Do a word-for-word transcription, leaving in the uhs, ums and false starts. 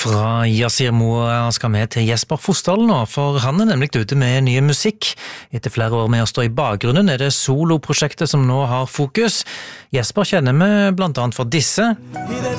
Fra Yasir Moa skal vi til Jesper Fosdal nå, for han er nemlig ute med ny musikk. Etter flere år med å stå i bakgrunnen er det soloprosjektet som nå har fokus. Jesper kjenner vi blant annet for disse.